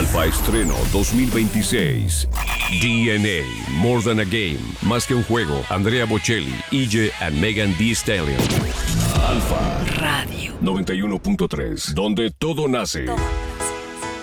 Alfa Estreno 2026. DNA, More Than a Game, Más que un juego. Andrea Bocelli, EJ and Megan Thee Stallion. Alfa Radio 91.3, donde todo nace.